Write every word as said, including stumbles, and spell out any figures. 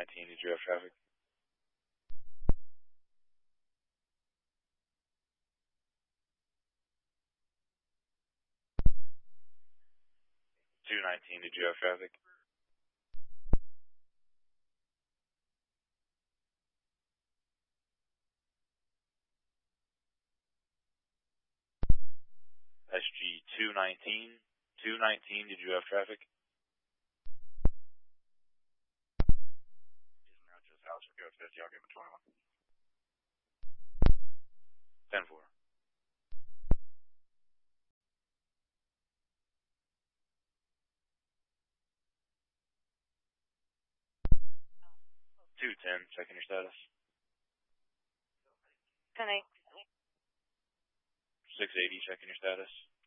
nineteen, did you have traffic? two nineteen, did you have traffic? S G two nineteen, two nineteen, did you have traffic? He's in Roger's house, we'll go fifty, I'll give him twenty-one. ten four. two ten, checking your status. ten eight. six eighty, checking your status.